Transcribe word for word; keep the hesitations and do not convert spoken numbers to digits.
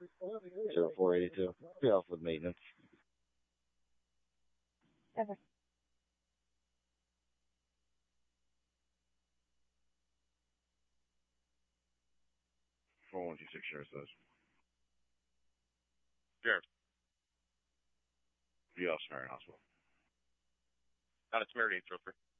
zero four eighty two. Be off with maintenance. Okay. four one two six Sheriff says. Sheriff. Be off Samaritan Hospital. Not a Samaritan, Roper.